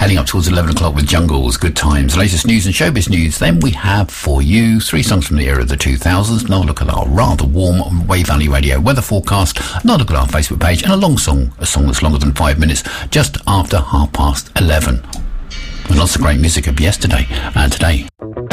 Heading up towards 11 o'clock with Jungles, Good Times, latest news and showbiz news. Then we have for you 3 songs from the era of the 2000s. Now look at our rather warm Wave Valley Radio weather forecast. Now look at our Facebook page, and a song that's longer than 5 minutes, just after 11:30. And lots of great music of yesterday and today.